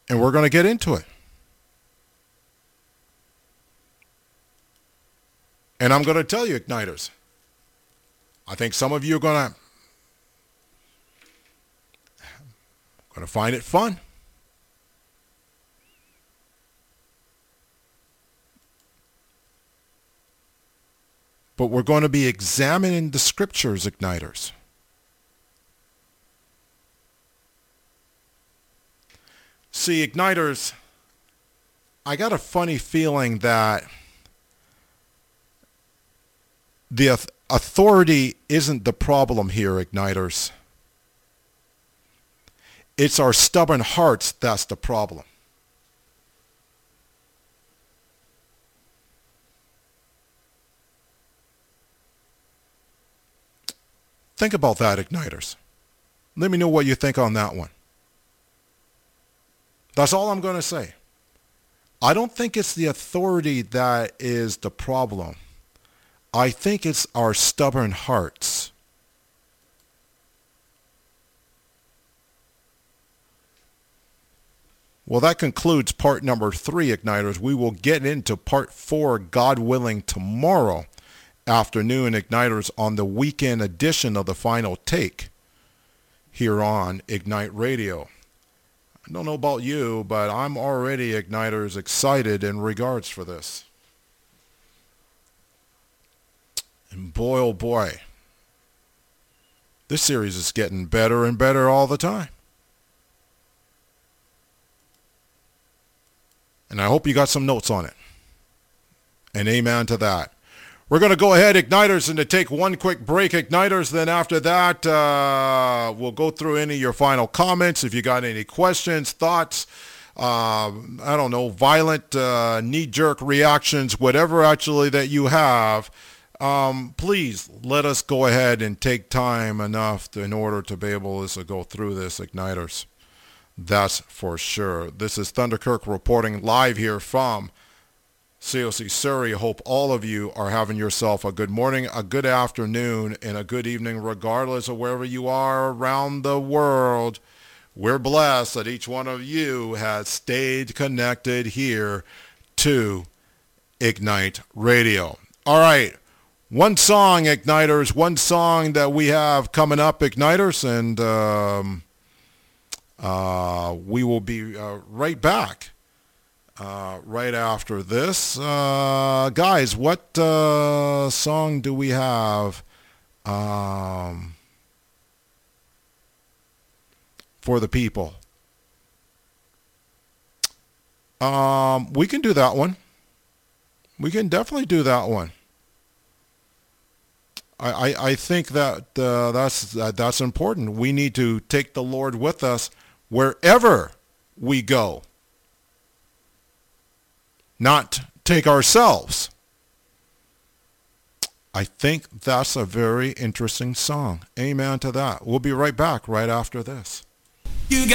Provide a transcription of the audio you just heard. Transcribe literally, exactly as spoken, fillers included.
And we're going to get into it. And I'm going to tell you, Igniters, I think some of you are going to going to find it fun. But we're going to be examining the scriptures, Igniters. See, Igniters, I got a funny feeling that the authority isn't the problem here, Igniters. It's our stubborn hearts that's the problem. Think about that, Igniters. Let me know what you think on that one. That's all I'm going to say. I don't think it's the authority that is the problem. I think it's our stubborn hearts. Well, that concludes part number three, Igniters. We will get into part four, God willing, tomorrow afternoon, Igniters, on the weekend edition of the Final Take here on Ignite Radio. I don't know about you, but I'm already, Igniters, excited in regards for this. And boy, oh boy, this series is getting better and better all the time. And I hope you got some notes on it. And amen to that. We're going to go ahead, Igniters, and to take one quick break, Igniters. Then after that, uh, we'll go through any of your final comments. If you got any questions, thoughts, uh, I don't know, violent, uh, knee-jerk reactions, whatever actually that you have, um, please let us go ahead and take time enough to, in order to be able to go through this, Igniters. That's for sure. This is Thunder Kirk reporting live here from C O C Surrey. Hope all of you are having yourself a good morning, a good afternoon, and a good evening, regardless of wherever you are around the world. We're blessed that each one of you has stayed connected here to Ignite Radio. All right, one song, Igniters, one song that we have coming up, Igniters, and um, uh, we will be uh, right back. Uh, right after this. Uh, guys, what uh, song do we have um, for the people? Um, we can do that one. We can definitely do that one. I, I, I think that uh, that's, that, that's important. We need to take the Lord with us wherever we go. Not take ourselves. I think that's a very interesting song. Amen to that. We'll be right back right after this. You got